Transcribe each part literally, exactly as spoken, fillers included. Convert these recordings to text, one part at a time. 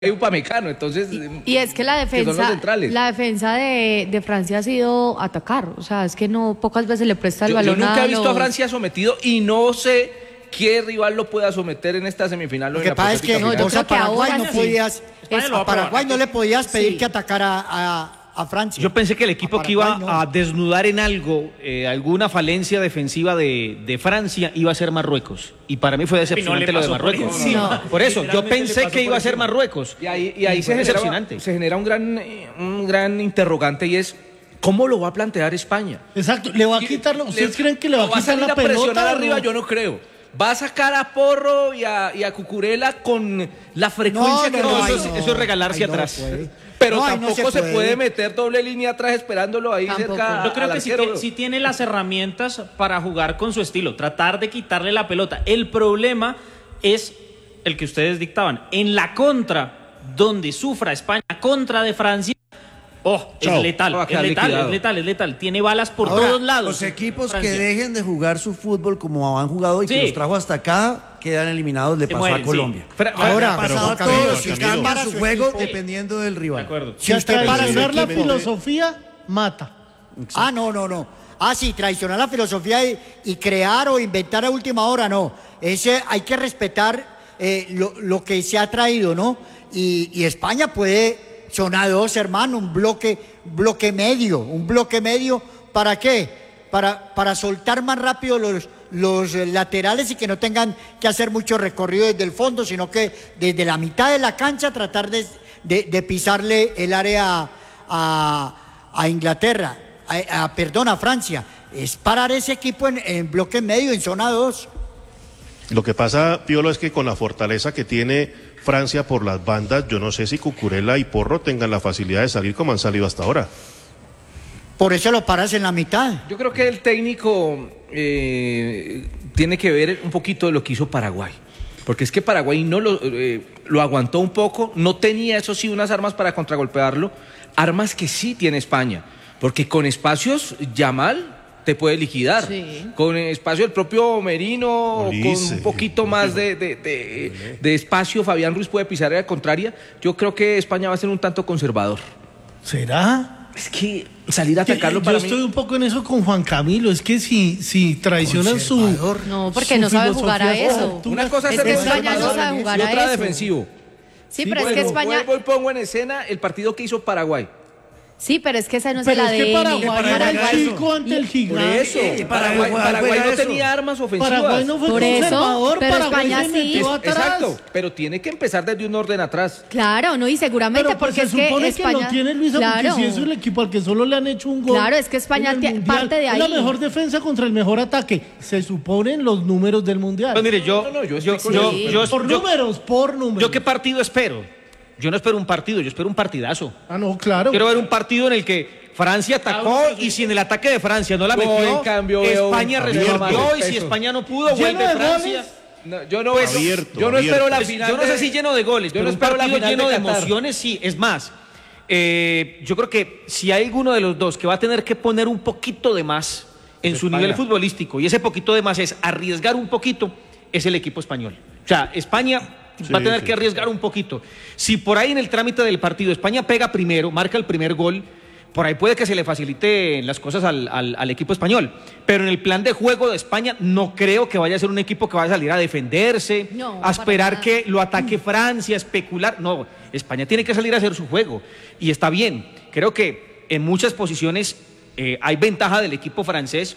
Upamecano, entonces y, y es que la defensa que la defensa de, de Francia ha sido atacar, o sea, es que no pocas veces le presta el yo, balón. Yo nunca a he visto los... a Francia sometido y no sé qué rival lo pueda someter en esta semifinal. Lo que pasa es que no, yo a Paraguay no podías, es, a Paraguay no le podías pedir sí. que atacara a, a Francia. Yo pensé que el equipo Paraguay, que iba no. a desnudar en algo, eh, alguna falencia defensiva de, de Francia, iba a ser Marruecos. Y para mí fue decepcionante no lo de Marruecos. Por, no. por eso, yo pensé que iba a ser Marruecos. Y ahí, y ahí y se, genera, se genera un gran, un gran interrogante y es, ¿cómo lo va a plantear España? Exacto, ¿le va a quitar? ¿Ustedes creen que le va a quitar la pelota? ¿Va a presionar no? arriba? Yo no creo. Va a sacar a Porro y a, y a Cucurella con la frecuencia no, que no, no, eso, es, eso es regalarse ay, atrás. No, Pero no, tampoco no se, se puede. puede meter doble línea atrás esperándolo ahí tampoco. cerca. Yo creo que sí, que sí tiene las herramientas para jugar con su estilo, tratar de quitarle la pelota. El problema es el que ustedes dictaban. En la contra, donde sufra España contra de Francia, oh, Chao. es letal, oh, es letal, liquidado. es letal, es letal. Tiene balas por Ahora, todos lados. Los equipos Francia. que dejen de jugar su fútbol como han jugado y sí. que los trajo hasta acá, quedan eliminados, le pasó mueren, a Colombia. Sí. Ahora, ha pasado a todos y cambian su juego equipo. dependiendo del rival. De acuerdo. Si si traicionar la filosofía, mata. Ah, no, no, no. Ah, sí, traicionar la filosofía y, y crear o inventar a última hora, no. Ese hay que respetar eh, lo, lo que se ha traído, ¿no? Y, y España puede, son a dos, hermano, un bloque, bloque medio, un bloque medio, ¿para qué? Para, para soltar más rápido los... los laterales y que no tengan que hacer mucho recorrido desde el fondo, sino que desde la mitad de la cancha tratar de, de, de pisarle el área a, a Inglaterra, a, a, perdón, a Francia. Es parar ese equipo en, en bloque medio, en zona dos. Lo que pasa, Piolo, es que con la fortaleza que tiene Francia por las bandas, yo no sé si Cucurella y Porro tengan la facilidad de salir como han salido hasta ahora. Por eso lo paras en la mitad. Yo creo que el técnico eh, tiene que ver un poquito de lo que hizo Paraguay. Porque es que Paraguay no lo, eh, lo aguantó un poco, no tenía, eso sí, unas armas para contragolpearlo, armas que sí tiene España. Porque con espacios, Yamal te puede liquidar. Sí. Con espacio el propio Merino, Ulises, con un poquito más de, de, de, de espacio, Fabián Ruiz puede pisar a la contraria. Yo creo que España va a ser un tanto conservador. ¿Será? Es que salir a atacarlo yo, para yo mí... estoy un poco en eso con Juan Camilo. Es que si, si traicionan su... No, porque no sabe jugar a eso. Una cosa es, es que España no sabe jugar y a otra eso. defensivo. Sí, sí, pero bueno, es que España... Vuelvo y pongo en escena el partido que hizo Paraguay. Sí, pero es que esa no es pero el A D N. Pero es que Paraguay, Paraguay era el chico ante el gigante. Por eso, eh, Paraguay, Paraguay, Paraguay no eso. tenía armas ofensivas. Paraguay no fue Por conservador, eso, pero Paraguay España se sí. metió atrás. Exacto, pero tiene que empezar desde un orden atrás. Claro, no, y seguramente pero pues porque se es supone que España... que lo tiene Luisa, claro. porque si es el equipo al que solo le han hecho un gol. Claro, es que España parte de ahí. Es la mejor defensa contra el mejor ataque. Se suponen los números del Mundial. Pues mire, yo... No, no, yo, yo, yo, yo, sí. yo por yo, números, por números. ¿Yo qué partido espero? Yo no espero un partido, yo espero un partidazo. Ah, no, claro. Quiero ver un partido en el que Francia atacó y si en el ataque de Francia no la No, metió, en cambio, España abierto, respondió y si eso. España no pudo, Lleno vuelve de Francia. goles. No, yo no, Pues, abierto, yo no abierto. espero la Pues, final. yo no sé de, si lleno de goles, yo pero no un espero la partido final lleno de de, Qatar. emociones, sí. Es más, eh, yo creo que si hay alguno de los dos que va a tener que poner un poquito de más en su España. nivel futbolístico, y ese poquito de más es arriesgar un poquito, es el equipo español. O sea, España Sí, va a tener sí. que arriesgar un poquito. Si por ahí en el trámite del partido España pega primero, marca el primer gol, por ahí puede que se le facilite las cosas al, al, al equipo español. Pero en el plan de juego de España no creo que vaya a ser un equipo que vaya a salir a defenderse, no, a esperar nada. que lo ataque Francia, a especular. No, España tiene que salir a hacer su juego. Y está bien. Creo que en muchas posiciones eh, hay ventaja del equipo francés,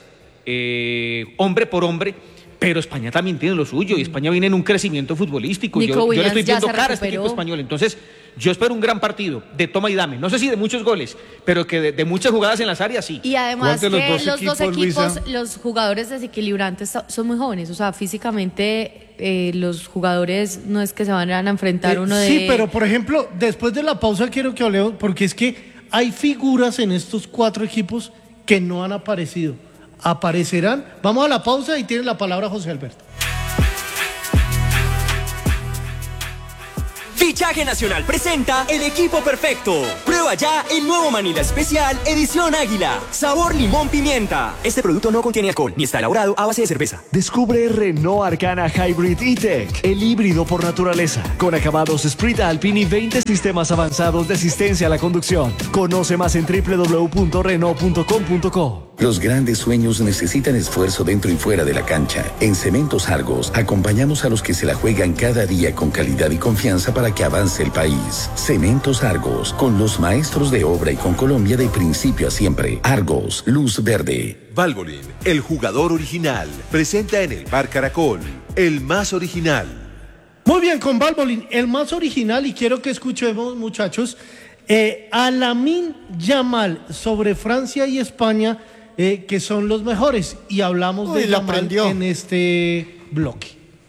eh, hombre por hombre. Pero España también tiene lo suyo y España viene en un crecimiento futbolístico. Nico Yo, yo le Williams estoy ya viendo se cara a este recuperó. equipo español. Entonces, yo espero un gran partido de toma y dame. No sé si de muchos goles, pero que de, de muchas jugadas en las áreas sí. Y además que ¿Cuál de los los dos dos equipos, equipos, los jugadores desequilibrantes so- son muy jóvenes. O sea, físicamente eh, los jugadores no es que se van a enfrentar Eh, uno de... Sí, pero por ejemplo, después de la pausa quiero que hablemos, porque es que hay figuras en estos cuatro equipos que no han aparecido. Aparecerán. Vamos a la pausa y tiene la palabra José Alberto. Fichaje Nacional presenta el equipo perfecto. Prueba ya el nuevo Manila Especial Edición Águila. Sabor limón pimienta. Este producto no contiene alcohol ni está elaborado a base de cerveza. Descubre Renault Arcana Hybrid E-Tech, el híbrido por naturaleza, con acabados Sprint Alpine y veinte sistemas avanzados de asistencia a la conducción. Conoce más en w w w punto renault punto com punto co. Los grandes sueños necesitan esfuerzo dentro y fuera de la cancha. En Cementos Argos acompañamos a los que se la juegan cada día con calidad y confianza para que avance el país. Cementos Argos, con los maestros de obra y con Colombia de principio a siempre. Argos, luz verde. Valvoline, el jugador original, presenta en el Bar Caracol, el más original. Muy bien, con Valvoline, el más original, y quiero que escuchemos, muchachos, eh, a Lamine Yamal sobre Francia y España, eh, que son los mejores, y hablamos Uy, de Yamal en este bloque.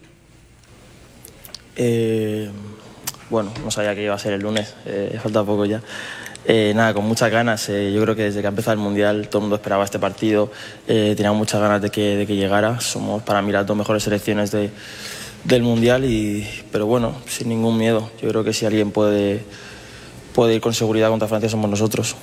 Eh, bueno, no sabía que iba a ser el lunes, eh, falta poco ya. Eh, nada, con muchas ganas. Eh, yo creo que desde que ha empezado el Mundial todo el mundo esperaba este partido. Eh, teníamos muchas ganas de que, de que llegara. Somos para mí las dos mejores selecciones de, del Mundial, y, pero bueno, sin ningún miedo. Yo creo que si alguien puede, puede ir con seguridad contra Francia somos nosotros.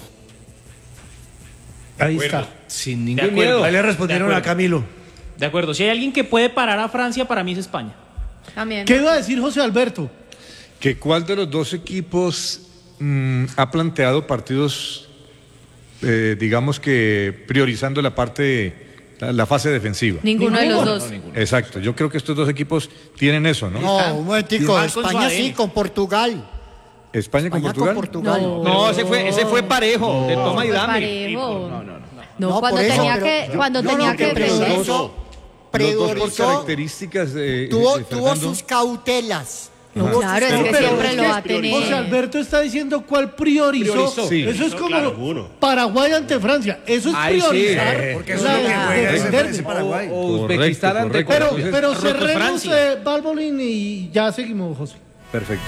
Ahí está. Sin ningún miedo. Ahí le respondieron a Camilo. De acuerdo. Si hay alguien que puede parar a Francia, para mí es España. También. ¿Qué iba a decir José Alberto? Que cuál de los dos equipos mmm, ha planteado partidos, eh, digamos que priorizando la parte, la, la fase defensiva. Ninguno, ninguno de los dos. No, no, Exacto. Yo creo que estos dos equipos tienen eso, ¿no? No, un momentico. España sí, con Portugal. ¿España, España con Portugal? Con Portugal. No, no, ese fue, ese fue parejo, no, de toma y dame. Parejo. No, no, no. No, no cuando eso, tenía pero, que, yo, cuando no, tenía no, que priorizó, los dos por características de, tuvo, de tuvo sus cautelas. No, claro, es que pero siempre es lo va a tener. José Alberto está diciendo cuál priorizó. priorizó. Sí. Eso es como claro, Paraguay ante Francia. Eso es Ay, priorizar. Sí. Porque eso es lo que juega ese, ese Paraguay. O Uzbekistán ante Pero, pero cerremos eh, Valvoline y ya seguimos, José. Perfecto.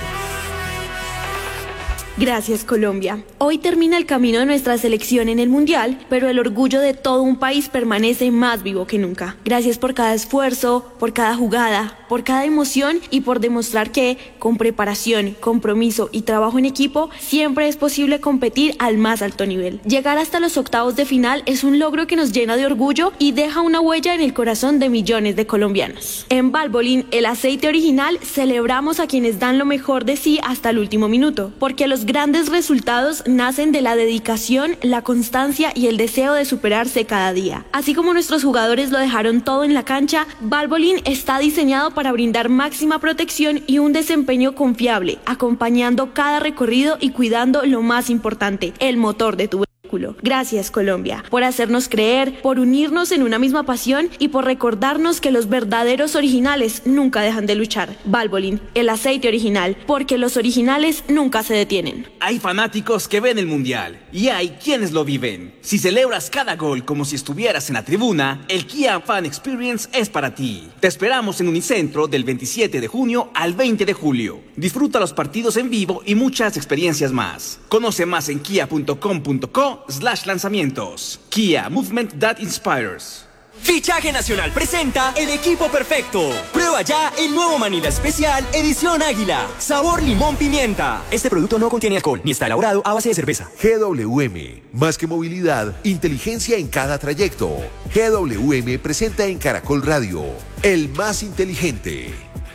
Gracias, Colombia. Hoy termina el camino de nuestra selección en el Mundial, pero el orgullo de todo un país permanece más vivo que nunca. Gracias por cada esfuerzo, por cada jugada, por cada emoción y por demostrar que, con preparación, compromiso y trabajo en equipo, siempre es posible competir al más alto nivel. Llegar hasta los octavos de final es un logro que nos llena de orgullo y deja una huella en el corazón de millones de colombianos. En Valvoline, el aceite original, celebramos a quienes dan lo mejor de sí hasta el último minuto, porque los grandes resultados nacen de la dedicación, la constancia y el deseo de superarse cada día. Así como nuestros jugadores lo dejaron todo en la cancha, Valvoline está diseñado para brindar máxima protección y un desempeño confiable, acompañando cada recorrido y cuidando lo más importante, el motor de tu vehículo. Gracias, Colombia, por hacernos creer, por unirnos en una misma pasión y por recordarnos que los verdaderos originales nunca dejan de luchar. Valvoline, el aceite original, porque los originales nunca se detienen. Hay fanáticos que ven el Mundial y hay quienes lo viven. Si celebras cada gol como si estuvieras en la tribuna, el Kia Fan Experience es para ti. Te esperamos en Unicentro del veintisiete de junio al veinte de julio. Disfruta los partidos en vivo y muchas experiencias más. Conoce más en kia punto com punto co slash lanzamientos. Kia, movement that inspires. Fichaje Nacional presenta el equipo perfecto. Prueba ya el nuevo Manila Especial Edición Águila. Sabor limón pimienta. Este producto no contiene alcohol ni está elaborado a base de cerveza. G W M, más que movilidad, inteligencia en cada trayecto. G W M presenta en Caracol Radio, el más inteligente.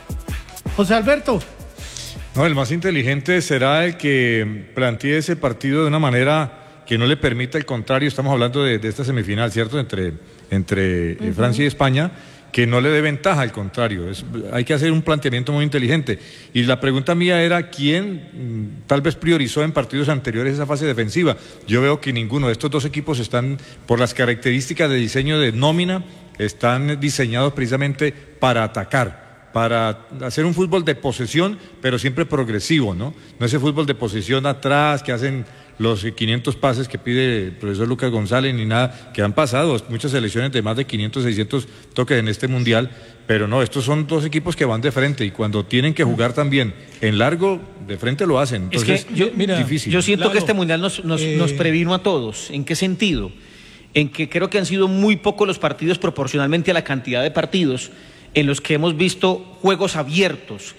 José Alberto. No, el más inteligente será el que plantee ese partido de una manera que no le permita el contrario. Estamos hablando de, de esta semifinal, ¿cierto? Entre, entre uh-huh. Francia y España, que no le dé ventaja, al contrario. Es, hay que hacer un planteamiento muy inteligente. Y la pregunta mía era, ¿quién mm, tal vez priorizó en partidos anteriores esa fase defensiva? Yo veo que ninguno de estos dos equipos están, por las características de diseño de nómina, están diseñados precisamente para atacar, para hacer un fútbol de posesión, pero siempre progresivo, ¿no? No ese fútbol de posesión atrás que hacen los quinientos pases que pide el profesor Lucas González, ni nada, que han pasado muchas selecciones de más de quinientos, seiscientos toques en este Mundial, pero no, estos son dos equipos que van de frente y cuando tienen que jugar también en largo, de frente lo hacen. Entonces, es que yo, mira, difícil. Yo siento claro, que este Mundial nos, nos, eh... nos previno a todos. ¿En qué sentido? En que creo que han sido muy pocos los partidos proporcionalmente a la cantidad de partidos en los que hemos visto juegos abiertos,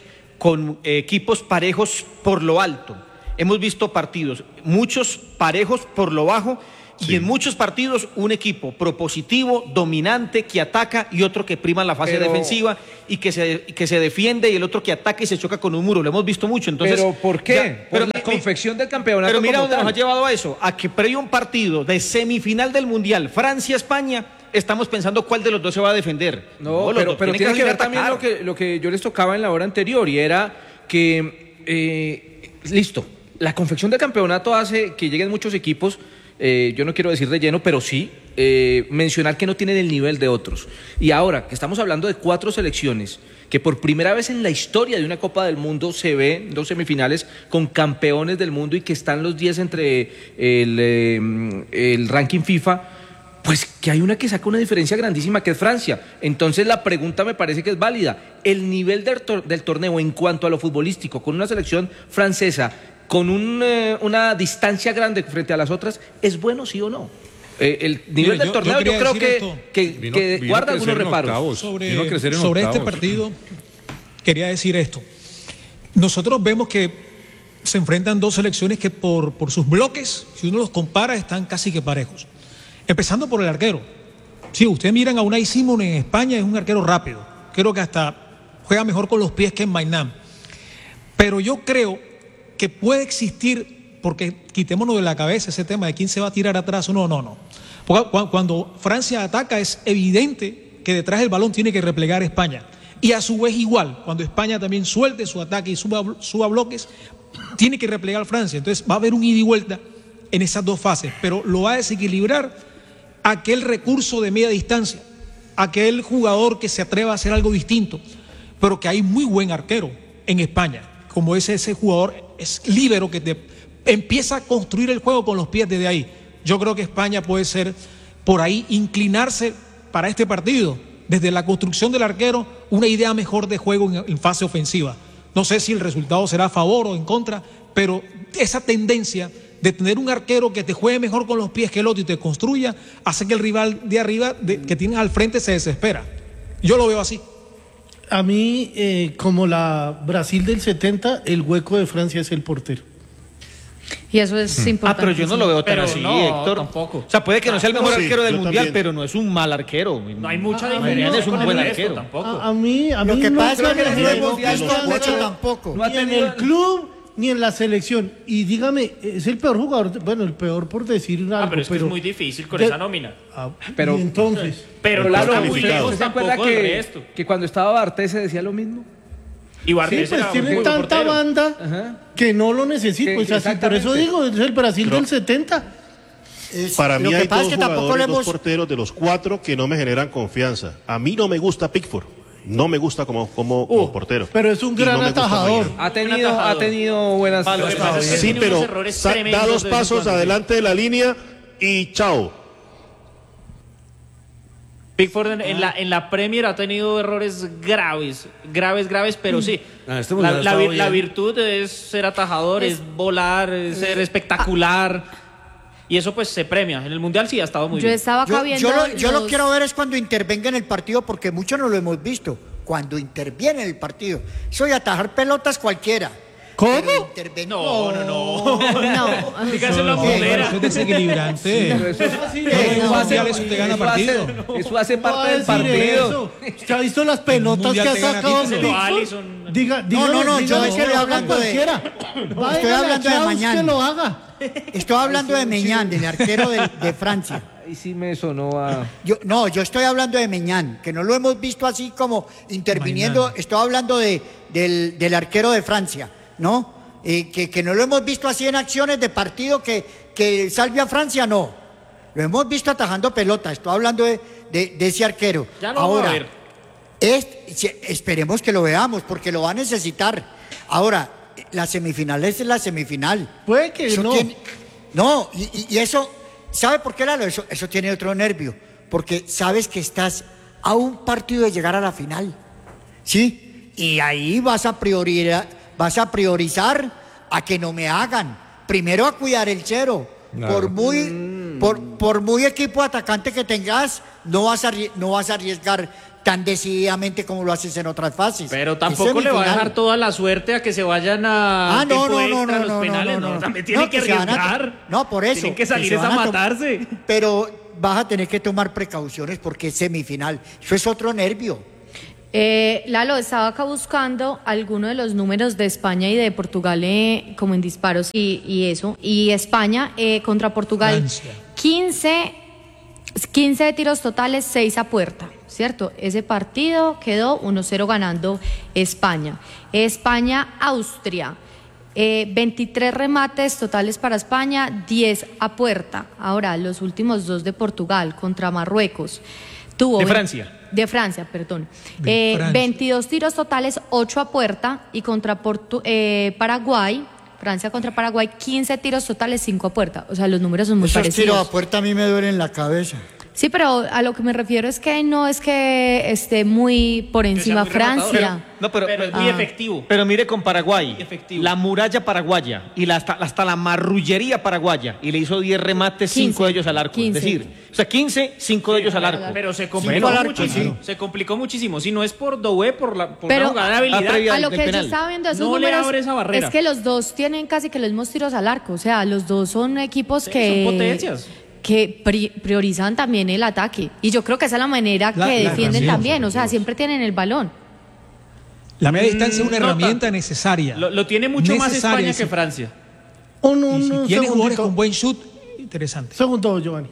con eh, equipos parejos por lo alto. Hemos visto partidos, muchos parejos por lo bajo, sí. Y en muchos partidos un equipo propositivo, dominante, que ataca y otro que prima la fase Pero... defensiva y que se, que se defiende y el otro que ataca y se choca con un muro. Lo hemos visto mucho. Entonces, ¿Pero por qué? Ya, por pero, la mi, confección del campeonato. Pero mira dónde tal. nos ha llevado a eso, a que previo a un partido de semifinal del Mundial, Francia-España, estamos pensando cuál de los dos se va a defender. No, no pero, pero tiene que ver también lo que, lo que yo les tocaba en la hora anterior, y era que, eh, listo, la confección del campeonato hace que lleguen muchos equipos, eh, yo no quiero decir relleno, pero sí eh, mencionar que no tienen el nivel de otros. Y ahora que estamos hablando de cuatro selecciones, que por primera vez en la historia de una Copa del Mundo se ve dos semifinales con campeones del mundo y que están los diez entre el, eh, el ranking FIFA, pues que hay una que saca una diferencia grandísima, que es Francia. Entonces la pregunta me parece que es válida. ¿El nivel del, tor- del torneo en cuanto a lo futbolístico, con una selección francesa, con un, eh, una distancia grande frente a las otras, es bueno, sí o no? Eh, el nivel Mira, del yo, torneo yo, yo creo que, esto. que, vino, que vino guarda algunos reparos. Octavos, sobre sobre este partido quería decir esto. Nosotros vemos que se enfrentan dos selecciones que por, por sus bloques, si uno los compara, están casi que parejos. Empezando por el arquero. Si ustedes miran a Unai Simón en España, es un arquero rápido. Creo que hasta juega mejor con los pies que en Maynard. Pero yo creo que puede existir, porque quitémonos de la cabeza ese tema de quién se va a tirar atrás o no, no, no. Porque cuando Francia ataca es evidente que detrás del balón tiene que replegar España. Y a su vez igual, cuando España también suelte su ataque y suba, suba bloques, tiene que replegar Francia. Entonces va a haber un ida y vuelta en esas dos fases, pero lo va a desequilibrar aquel recurso de media distancia, aquel jugador que se atreva a hacer algo distinto, pero que hay muy buen arquero en España, como es ese jugador, es líbero que te empieza a construir el juego con los pies desde ahí. Yo creo que España puede ser por ahí, inclinarse para este partido, desde la construcción del arquero, una idea mejor de juego en, en fase ofensiva. No sé si el resultado será a favor o en contra, pero esa tendencia de tener un arquero que te juegue mejor con los pies que el otro y te construya, hace que el rival de arriba de, que tienes al frente se desespera. Yo lo veo así. A mí, eh, como la Brasil del setenta, el hueco de Francia es el portero. Y eso es hmm. importante. Ah, pero yo no lo veo tan pero así, no, Héctor. Tampoco. O sea, puede que no sea el mejor sí, arquero del mundial, también. pero no es un mal arquero. No hay mucha Ah, diferencia. no, es un con buen el resto, arquero. tampoco. A, a mí, a Lo mí que no pasa es que me no hemos gusta visto mucho, mucho tampoco. ni en el club ni en la selección. Y dígame, es el peor jugador, bueno, el peor por decir algo. Ah, pero es que pero, es muy difícil con de, esa nómina. Ah, Pero- y entonces, Pero Claro, está muy ¿usted, lejos ¿usted se acuerda tampoco del que, resto. que cuando estaba Bartés se decía lo mismo? Y sí, Bartés pues era un tienen muy buen tanta portero. banda Ajá. que no lo necesita. Que- Pues así, por exactamente. eso digo, es el Brasil Pero- del setenta. Es- Para lo mí que hay pasa dos es que tampoco jugadores, le dos hemos... porteros de los cuatro que no me generan confianza. A mí no me gusta Pickford. No me gusta como, como, como portero. Pero es un Y gran no me gusta atajador. Mañana. Ha tenido, ha atajador. tenido buenas... Lo que pasa es que Sí, tiene unos pero errores sa- da tremendos dos de vez en pasos cuando. adelante de la línea y chao. Pickford en, en la, en la Premier ha tenido errores graves, graves, graves, pero sí. Ah, este la, mundial ha la estado vir- la bien. virtud es ser atajador, es, volar, es ser espectacular. Y eso pues se premia. En el Mundial sí ha estado muy Yo bien. estaba acá Yo, viendo yo lo, yo lo los- quiero ver es cuando intervenga en el partido, porque muchos no lo hemos visto. Cuando interviene en el partido. Soy atajar pelotas cualquiera. ¿Cómo? Pero interven- No, no, no. No. Dígaselo a No, Muslera. Eso es desequilibante. Pero eso, Sí, eso no, hace, eso te gana eso partido. hace- eso hace ¿Cómo va parte a del decir partido. eso? ¿Usted ha visto las pelotas Mundial que ha te gana sacado Pickford. Pickford? Alisson. Diga, No, dígale, no, no, yo dígale, estoy dígale, hablando de- cualquiera. Estoy Váyale a hablando de Chaus Mañán. que lo haga. Estoy hablando de Meñán, del arquero de, de Francia. Ahí sí me sonó a... Yo, no, yo estoy hablando de Meñán, que no lo hemos visto así como interviniendo. Mañán. Estoy hablando de, del, del arquero de Francia, ¿no? Eh, que, que no lo hemos visto así en acciones de partido que, que salve a Francia, no. Lo hemos visto atajando pelota. Estoy hablando de, de, de ese arquero. Ya lo vamos Ahora, a ver. es- se- esperemos que lo veamos, porque lo va a necesitar. Ahora, la semifinal es la semifinal. Puede que Eso no. tiene- no, y, y- y eso, ¿sabe por qué, Lalo? Eso, eso tiene otro nervio, porque sabes que estás a un partido de llegar a la final, ¿sí? Y ahí vas a priorizar, vas a priorizar a que no me hagan. Primero a cuidar el cero. Claro. Por muy, por, por muy equipo atacante que tengas, no vas a, arri- no vas a arriesgar tan decididamente como lo haces en otras fases. Pero tampoco le va a dejar toda la suerte a que se vayan a ah, no, tiempo no, no, extra, no, los no, penales, no, no, no. También tienen no, que que arriesgar. A, no, por eso. Tienen que salir que a matarse. Pero vas a tener que tomar precauciones porque es semifinal. Eso es otro nervio. Eh, Lalo, estaba acá buscando algunos de los números de España y de Portugal eh, como en disparos y, y eso. Y España eh, contra Portugal, Francia. quince, quince de tiros totales, seis a puerta, ¿cierto? Ese partido quedó uno cero ganando España. España-Austria, eh, veintitrés remates totales para España, diez a puerta. Ahora, los últimos dos de Portugal contra Marruecos. Tuvo de Francia. De Francia, perdón. Eh, Francia. veintidós tiros totales, ocho a puerta. Y contra Portu eh, Paraguay, Francia contra Paraguay, quince tiros totales, cinco a puerta. O sea, los números son muy Esos parecidos. Esos tiros a puerta a mí me duelen la cabeza. Sí, pero a lo que me refiero es que no es que esté muy por encima muy Francia. Pero, no, pero, pero es muy ah. efectivo. Pero mire con Paraguay, la muralla paraguaya y la, hasta, hasta la marrullería paraguaya. Y le hizo diez remates, cinco de ellos al arco. quince. Es decir, o sea, quince, cinco de ellos al arco. Pero se complicó bueno, muchísimo. Sí. Se complicó muchísimo. Si no es por Doué, por la por pero, una jugada de habilidad. A lo que yo estaba viendo esos no números, le abre esa barrera. Es que los dos tienen casi que los mismos tiros al arco. O sea, los dos son equipos sí, que... Son potencias. que priorizan también el ataque. Y yo creo que esa es la manera la, que la defienden también. O sea, siempre tienen el balón. La media distancia es una no, herramienta no, necesaria. Lo, lo tiene mucho necesaria, más España sí. que Francia. Un, un, y si un tiene segundito. jugadores con buen shoot, interesante. Segundo, Giovanni.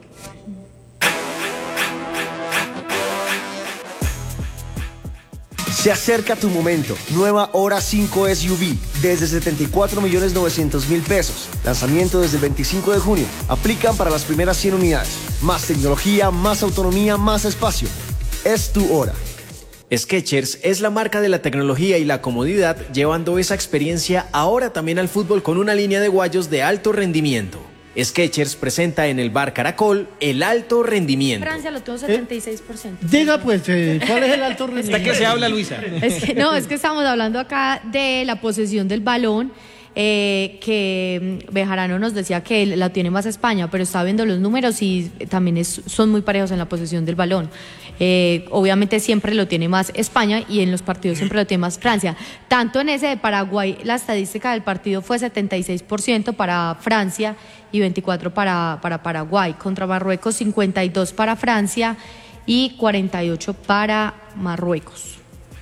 Se acerca tu momento. Nueva Hora cinco S U V desde setenta y cuatro millones novecientos mil pesos. Lanzamiento desde el veinticinco de junio. Aplican para las primeras cien unidades. Más tecnología, más autonomía, más espacio. Es tu hora. Skechers es la marca de la tecnología y la comodidad, llevando esa experiencia ahora también al fútbol con una línea de guayos de alto rendimiento. Skechers presenta en el bar Caracol el alto rendimiento. Francia lo tuvo setenta y seis por ciento. Eh, diga pues, eh, ¿cuál es el alto rendimiento? ¿Hasta qué se habla, Luisa? Es que, no, es que estamos hablando acá de la posesión del balón, eh, que Bejarano nos decía que la tiene más España, pero está viendo los números y también es, son muy parejos en la posesión del balón. Eh, obviamente siempre lo tiene más España y en los partidos siempre lo tiene más Francia. Tanto en ese de Paraguay, la estadística del partido fue setenta y seis por ciento para Francia y veinticuatro por ciento para, para Paraguay. Contra Marruecos, cincuenta y dos para Francia y cuarenta y ocho para Marruecos.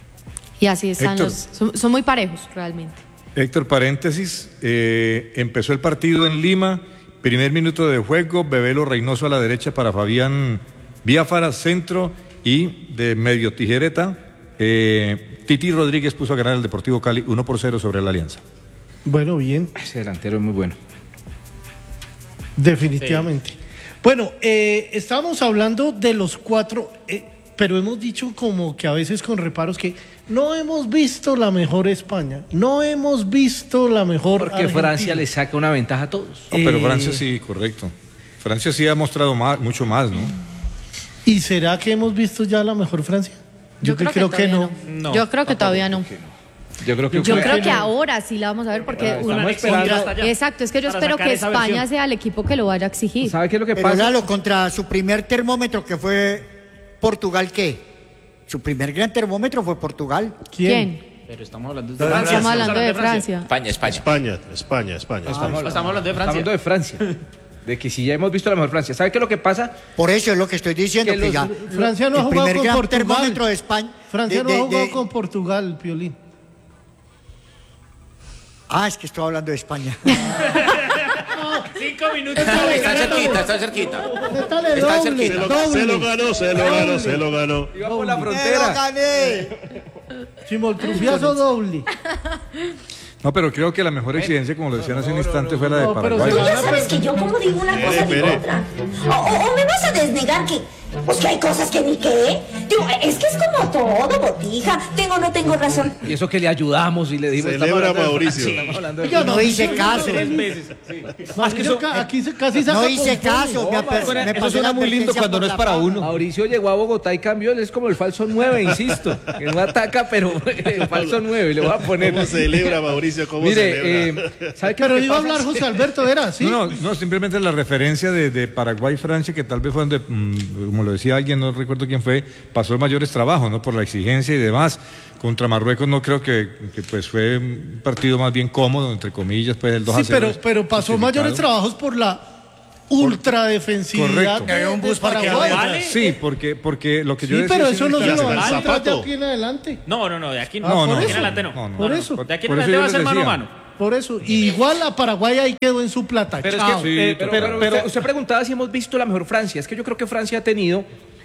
Y así están Héctor, los... Son, son muy parejos realmente. Héctor, paréntesis, eh, empezó el partido en Lima, primer minuto de juego, Bebelo Reynoso a la derecha para Fabián Biafara, centro, y de medio tijereta, eh, Titi Rodríguez puso a ganar el Deportivo Cali uno por cero sobre la Alianza. Bueno, bien. Ese delantero es muy bueno. Definitivamente. Sí. Bueno, eh, estábamos hablando de los cuatro, eh, pero hemos dicho como que a veces con reparos que no hemos visto la mejor España, no hemos visto la mejor Porque Argentina. Francia le saca una ventaja a todos. No, pero Eh, Francia sí, correcto. Francia sí ha mostrado más, mucho más, ¿no? ¿Y será que hemos visto ya la mejor Francia? Yo, Yo creo, creo que, que no. no. Yo creo que todavía no. Yo creo que, yo fue... creo que ahora sí la vamos a ver porque una esperando. Exacto, es que yo espero que España versión. sea el equipo que lo vaya a exigir. ¿Sabe qué es lo que Pero pasa? Lalo, contra su primer termómetro que fue Portugal, ¿qué? Su primer gran termómetro fue Portugal. ¿Quién? ¿Quién? Pero estamos hablando de Francia. Estamos hablando de Francia. España, España. España, España, España. Ah, estamos, estamos hablando de Francia. Estamos hablando de Francia. De que si ya hemos visto la mejor Francia. ¿Sabe qué es lo que pasa? Por eso es lo que estoy diciendo. Que que los, ya, Francia no ha jugado con Portugal. termómetro de España. Francia de, no ha jugado de, con Portugal, Piolín. Ah, es que estoy hablando de España. Cinco minutos. Está, está cerquita, está cerquita. Dale, Está doble, cerquita. doble. Se lo ganó, se lo ganó, se lo ganó. Iba por la ¡Me lo frontera. gané! Chimoltrufiazo doble. No, pero creo que la mejor exigencia, como lo decían hace un instante, fue la de No, pero Paraguay. se Tú ya sabes que yo como digo una cosa digo otra. O, o, o me vas a desnegar que, pues que hay cosas que ni qué. Digo, es que es como todo, botija. Tengo o no tengo razón. Y eso que le ayudamos y le dimos. Celebra Mauricio. Sí. Estamos hablando de Yo no hice caso. Tres veces. Sí. Más que eso, aquí se, casi saca No hice con caso. todo. Me, aper- Eso me eso pasó suena la muy lindo advertencia cuando por no es la para fama. uno. Mauricio llegó a Bogotá y cambió, él es como el falso nueve, insisto, que no ataca, pero el falso nueve, le voy a poner. ¿Cómo celebra, Mauricio? ¿Cómo Mire, celebra? eh, ¿sabe qué Pero es lo que iba a pasa? hablar José Alberto, ¿era? ¿Sí? No, no, no, simplemente la referencia de, de Paraguay-Francia, que tal vez fue donde, mm, como lo decía alguien, no recuerdo quién fue, pasó mayores trabajos, ¿no? Por la exigencia y demás. Contra Marruecos no creo que, que pues fue un partido más bien cómodo, entre comillas, pues el dos a Sí, cero pero, es pero pasó justificado. mayores trabajos por la ultradefensividad. Correcto. de- de bus para que Paraguay. ¿Vale? Sí, porque, porque lo que yo Sí, decía... pero es eso no se lo inexplicable. van a entrar de zapato. aquí en adelante. No, no, no, de aquí no. Ah, No, por no, de aquí eso. en adelante no. No, no. Por No, eso. De aquí en Por eso adelante yo va a les ser mano a decía. mano. Por eso. Y igual a Paraguay ahí quedó en su plata. Pero es Chao. que, Sí, eh, Pero, pero, pero pero- usted, usted preguntaba si hemos visto la mejor Francia. Es que yo creo que Francia ha tenido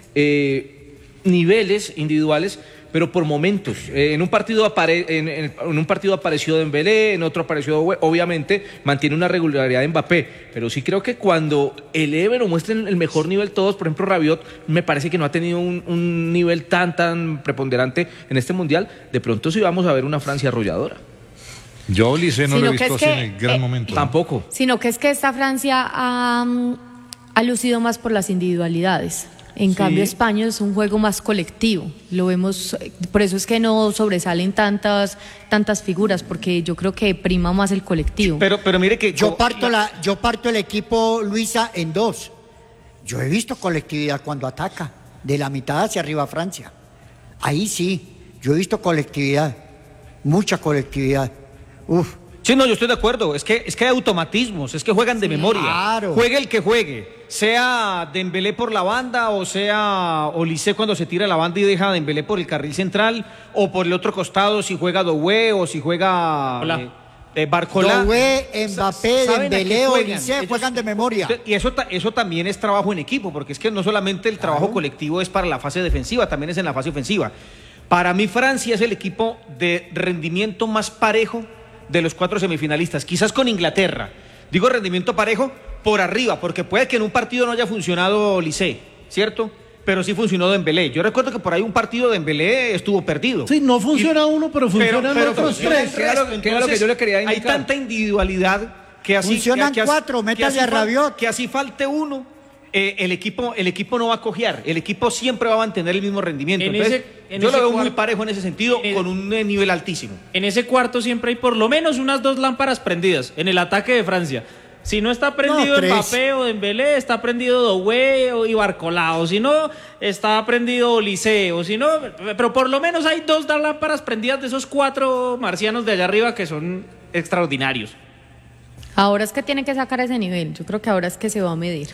eh, niveles individuales, pero por momentos. Eh, en, un partido apare- en, en- en un partido apareció Dembélé, en otro apareció, Owe- obviamente, mantiene una regularidad de Mbappé. Pero sí creo que cuando eleven o muestren el mejor nivel todos, por ejemplo, Rabiot, me parece que no ha tenido un, un nivel tan, tan preponderante en este Mundial. De pronto sí vamos a ver una Francia arrolladora. Yo a Olise no Sino lo he que visto es así que, en el gran eh, momento. Tampoco. Sino que es que esta Francia ha, mm, ha lucido más por las individualidades. En Sí. cambio, España es un juego más colectivo. Lo vemos, eh, por eso es que no sobresalen tantas, tantas figuras, porque yo creo que prima más el colectivo. pero, pero mire que... Yo parto, la, yo parto el equipo, Luisa, en dos. Yo he visto colectividad cuando ataca, de la mitad hacia arriba Francia. Ahí sí, yo he visto colectividad, mucha colectividad. Uf. Sí, no, yo estoy de acuerdo. Es que, es que hay automatismos, es que juegan de memoria. claro. Juegue el que juegue, sea Dembélé por la banda o sea Olise cuando se tira la banda y deja a Dembélé por el carril central o por el otro costado si juega Doué o si juega Hola. eh, eh, Barcola. Doué, Mbappé, ¿Saben a qué Dembélé, juegan? Olise, Ellos- juegan de memoria. Y eso, ta- eso también es trabajo en equipo, porque es que no solamente el trabajo colectivo es para la fase defensiva, también es en la fase ofensiva. Para mí Francia es el equipo de rendimiento más parejo de los cuatro semifinalistas, quizás con Inglaterra. Digo rendimiento parejo por arriba, porque puede que en un partido no haya funcionado Olise, ¿cierto? Pero sí funcionó Dembélé. Yo recuerdo que por ahí un partido de Dembélé estuvo perdido. Sí, no funciona uno, pero funcionan otros funciona tres. el resto. Que era lo que yo le quería Hay indicar. tanta individualidad que así Funcionan que, que así- cuatro, que métale así a fal- Rabiot. que así falte uno, eh, el equipo el equipo no va a cojear, el equipo siempre va a mantener el mismo rendimiento. En Entonces, ese- en yo ese lo veo muy cuarto- parejo en ese sentido, en- con un eh, nivel altísimo. En ese cuarto siempre hay por lo menos unas dos lámparas prendidas en el ataque de Francia. Si no está prendido No, tres. Mbappé o Dembélé, está prendido Doué o y Barcola, o si no, está prendido Olise, o si no, pero por lo menos hay dos lámparas prendidas de esos cuatro marcianos de allá arriba que son extraordinarios. Ahora es que tiene que sacar ese nivel. Yo creo que ahora es que se va a medir.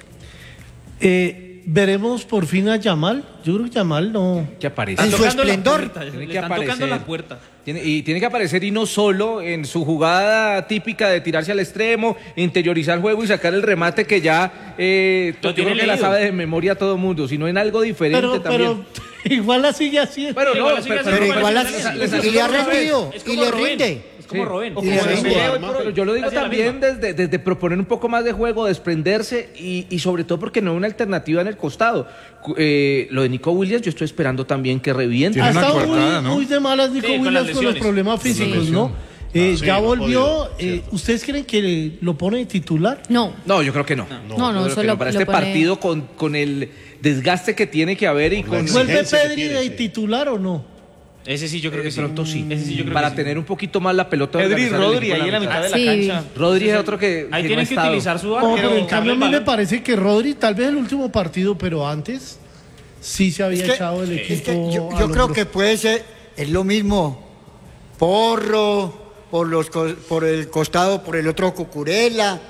Eh, Veremos por fin a Yamal. Yo creo que Yamal no. Que aparece. En su Tocando la esplendor. puerta, Tiene le que están tocando aparecer. la puerta. Tiene- y tiene que aparecer y no solo en su jugada típica de tirarse al extremo, interiorizar el juego y sacar el remate que ya eh, Lo yo tiene creo que la leído. sabe de memoria todo el mundo, sino en algo diferente Pero, también. pero igual la sigue haciendo. Pero no, Igual la sigue pero, haciendo Pero como igual la la- sigue les- haciendo. y le ha Es como rendido, Robben, es y como le Robben. rinde. Es como Robben. Y le rinde. Pero yo lo digo Hace la también misma. desde, desde proponer un poco más de juego, desprenderse y, y sobre todo porque no hay una alternativa en el costado. Cu- eh, lo de Nico Williams, yo estoy esperando también que reviente. Ha Tiene una estado coartada, muy, ¿no? muy de malas Nico Sí, con Williams las con, los lesiones. problemas Con la físicos, lesión. ¿no? Eh, Ah, sí, ya no ha volvió. podido, eh, cierto. ¿Ustedes creen que lo pone de titular? No. No, yo creo que no. No, no, Yo creo que solo para lo este pone- partido con, con el desgaste que tiene que haber y con... ¿Vuelve exigencia que Pedri tiene, de sí. titular o no? Ese sí, yo creo que De sí. pronto sí. Ese sí, yo creo para que sí. tener un poquito más la pelota. Pedri y organizar el Rodri equipo ahí en la mitad de la Sí. cancha. Rodri es otro que... Ahí que tienen no ha que estado. utilizar su No, arquero. pero en cambio a mí darle me el balón. parece que Rodri, tal vez el último partido, pero antes sí se había Es que- echado el equipo. Es que yo, al yo creo hombro. que puede ser, es lo mismo, Porro, por, los, co- por el costado, por el otro Cucurella,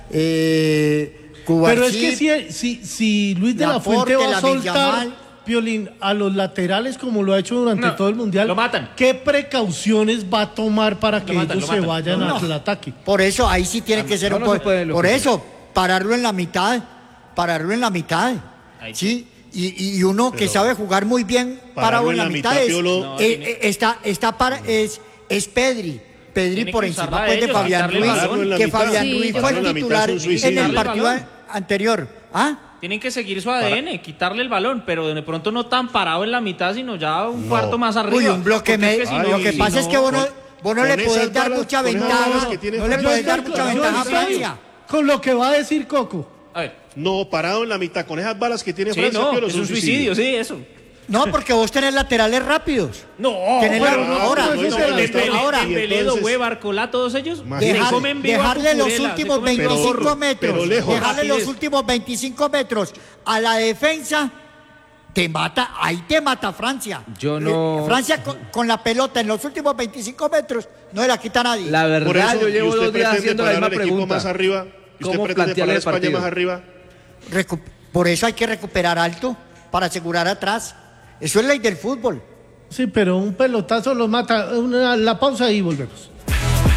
eh, Pero es que Cubarsí. si, si, si Luis de la Laporte, Fuente va a Lamine soltar Yamal. Piolín a los laterales como lo ha hecho durante No, todo el Mundial, lo matan. ¿qué precauciones va a tomar para que matan, ellos lo se matan. vayan No. al ataque? Por eso ahí sí tiene que ser no, un no po- se puede lo Por que eso, pararlo en la mitad, pararlo en la mitad. Ahí Sí, y, y uno que Pero sabe jugar muy bien parado pararlo en la, en la mitad, mitad, es, Piolo. No, eh, tiene- eh, está, está para, es, es Pedri. Pedri Tiene por que encima usarla pues, de ellos, Fabián quitarle el Ruiz, balón en la que mitad. Fabián Sí, Ruiz yo fue creo el que- en la titular mitad es un en el suicidio. partido Quitarle el anterior. ¿Ah? Tienen que seguir su A D N, quitarle el balón, pero de pronto no tan parado en la mitad, sino ya un cuarto más arriba. Uy, un bloque Porque me, es que si lo no- que si pasa es no- que vos no, vos no con le esas podés dar balas- mucha con esas ventaja, balas que tiene no le Francia, podés dar Yo mucha estoy ventaja a con- Francia. Con lo que va a decir Coco. A ver. No, parado en la mitad, con esas balas que tiene Sí, Francia, no, Piolo, es un suicidio, sí, eso. No, porque vos tenés laterales rápidos. No, Tenés pero la- no, ahora, no, no, no, no, Dembélé, no, ahora. Dembélé, entonces- Doué, Barcola, todos ellos se Dejar- comen vivo a dejarle los Cucurella, últimos se comen Pero- veinticinco pero metros, lejos. dejarle los Rapidez. últimos veinticinco metros a la defensa te mata, ahí te mata Francia. Yo no... Eh, Francia con, con la pelota en los últimos veinticinco metros no se la quita a nadie. La verdad, Por eso, yo llevo ¿y usted dos días pretende haciendo la parar misma al equipo pregunta. más arriba? ¿Y usted ¿Cómo pretende plantear parar a el España partido? más arriba? Recu- Por eso hay que recuperar alto para asegurar atrás. Eso es ley del fútbol. Sí, pero un pelotazo los mata. Una- la pausa y volvemos.